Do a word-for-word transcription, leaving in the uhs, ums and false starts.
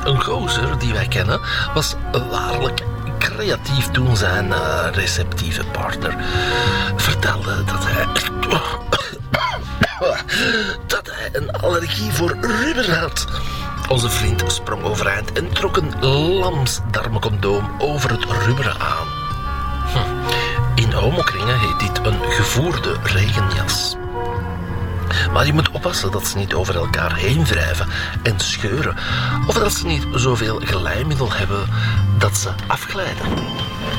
Een gozer die wij kennen was waarlijk creatief toen zijn uh, receptieve partner vertelde dat hij... dat hij een allergie voor rubber had. Onze vriend sprong overeind en trok een lamsdarmencondoom over het rubberen aan. Hm. In homokringen heet dit een gevoerde regenjas. Maar je moet oppassen dat ze niet over elkaar heen wrijven en scheuren. Of dat ze niet zoveel glijmiddel hebben dat ze afglijden.